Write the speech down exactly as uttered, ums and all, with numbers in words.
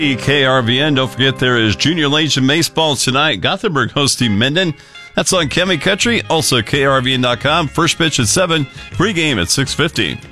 K R V N. Don't forget there is Junior Legion Baseball tonight. Gothenburg hosting Minden. That's on Chemi Country. Also K R V N dot com. First pitch at seven. Pregame at six fifty.